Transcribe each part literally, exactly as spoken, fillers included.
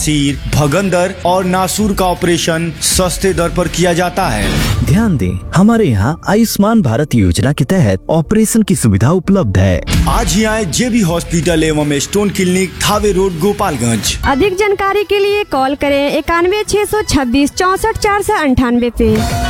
बवासीर, भगंदर और नासूर का ऑपरेशन सस्ते दर पर किया जाता है। ध्यान दें, हमारे यहाँ आयुष्मान भारत योजना के तहत ऑपरेशन की सुविधा उपलब्ध है। आज ही आए जेबी हॉस्पिटल एवं stone clinic, Thawe road, Gopalganj. अधिक जानकारी के लिए कॉल करें इक्यानवे छह सौ छब्बीस चौसठ चार सौ अंठानवे पे।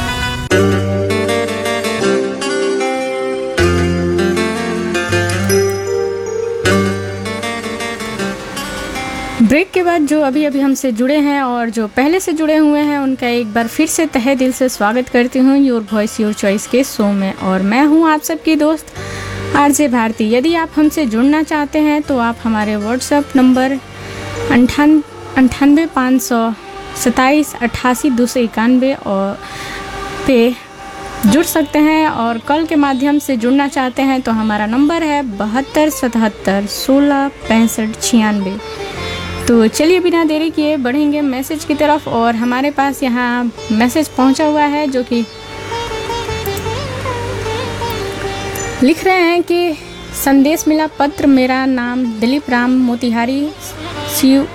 ब्रेक के बाद जो अभी अभी हमसे जुड़े हैं और जो पहले से जुड़े हुए हैं उनका एक बार फिर से तहे दिल से स्वागत करती हूँ योर वॉइस योर चॉइस के शो में। और मैं हूँ आप सबकी दोस्त आरजे भारती। यदि आप हमसे जुड़ना चाहते हैं तो आप हमारे व्हाट्सएप नंबर अंठान अंठानवे पाँच सौ सत्ताईस अट्ठासी दो सौ इक्यानवे और पे जुड़ सकते हैं। और कॉल के माध्यम से जुड़ना चाहते हैं तो हमारा नंबर है बहत्तर सतहत्तर सोलह पैंसठ छियानवे। तो चलिए बिना देरी किए बढ़ेंगे मैसेज की तरफ। और हमारे पास यहाँ मैसेज पहुँचा हुआ है जो कि लिख रहे हैं कि संदेश मिला पत्र, मेरा नाम दिलीप राम मोतिहारी सिउ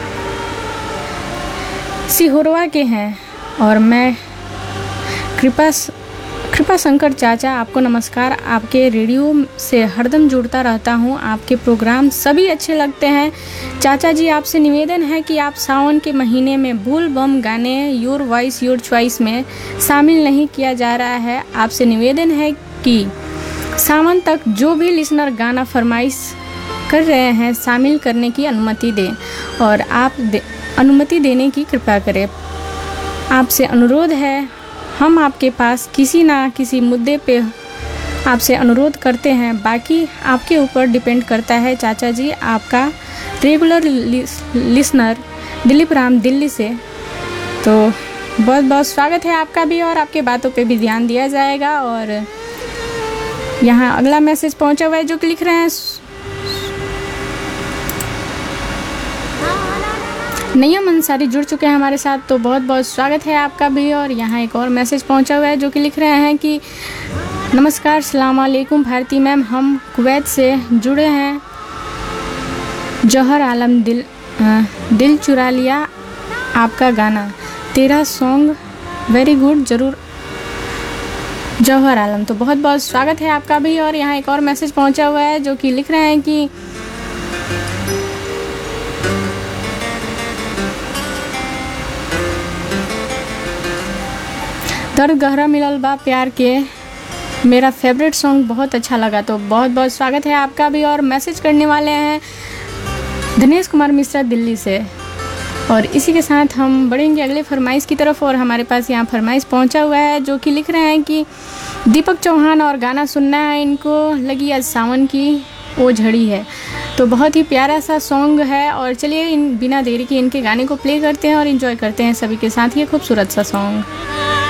सिहोरवा के हैं और मैं कृपा कृपा शंकर चाचा आपको नमस्कार। आपके रेडियो से हरदम जुड़ता रहता हूँ, आपके प्रोग्राम सभी अच्छे लगते हैं। चाचा जी आपसे निवेदन है कि आप सावन के महीने में बुल बम गाने योर वॉइस योर चॉइस में शामिल नहीं किया जा रहा है। आपसे निवेदन है कि सावन तक जो भी लिसनर गाना फरमाइश कर रहे हैं शामिल करने की अनुमति दें और आप दे, अनुमति देने की कृपा करें। आपसे अनुरोध है, हम आपके पास किसी ना किसी मुद्दे पे आपसे अनुरोध करते हैं, बाकी आपके ऊपर डिपेंड करता है। चाचा जी आपका रेगुलर लिसनर दिलीप राम दिल्ली से। तो बहुत बहुत स्वागत है आपका भी और आपके बातों पे भी ध्यान दिया जाएगा। और यहाँ अगला मैसेज पहुँचा हुआ है जो कि लिख रहे हैं नयम अंसारी जुड़ चुके हैं हमारे साथ, तो बहुत बहुत स्वागत है आपका भी। और यहाँ एक और मैसेज पहुँचा हुआ है जो कि लिख रहे हैं कि नमस्कार सलाम अलैकुम भारती मैम, हम कुवैत से जुड़े हैं। जौहर आलम दिल आ, दिल चुरा लिया आपका गाना, तेरा सॉन्ग वेरी गुड, ज़रूर जौहर आलम। तो बहुत बहुत स्वागत है आपका भी। और यहाँ एक और मैसेज पहुँचा हुआ है जो कि लिख रहे हैं कि दर्द गहरा मिलल बा प्यार के, मेरा फेवरेट सॉन्ग बहुत अच्छा लगा। तो बहुत बहुत स्वागत है आपका भी। और मैसेज करने वाले हैं दिनेश कुमार मिश्रा दिल्ली से। और इसी के साथ हम बढ़ेंगे अगले फरमाइश की तरफ। और हमारे पास यहाँ फरमाइश पहुँचा हुआ है जो कि लिख रहे हैं कि दीपक चौहान और गाना सुनना है इनको, लगी आज सावन की वो झड़ी है। तो बहुत ही प्यारा सा सॉन्ग है और चलिए इन बिना देरी के इनके गाने को प्ले करते हैं और इन्जॉय करते हैं सभी के साथ ये खूबसूरत सा सॉन्ग।